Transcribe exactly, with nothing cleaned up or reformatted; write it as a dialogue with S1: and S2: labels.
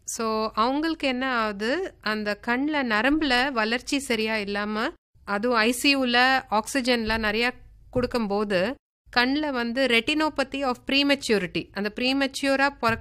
S1: so அவங்களுக்கு என்ன ஆகுது, அந்த கண்ணில் நரம்புல வளர்ச்சி சரியா இல்லாமல், அதுவும் ஐசியூவில் ஆக்சிஜன்லாம் நிறையா கொடுக்கும்போது கண்ணில் வந்து ரெட்டினோபதி ஆஃப் ப்ரீமெச்சூரிட்டி, அந்த ப்ரீமெச்சூராக பிற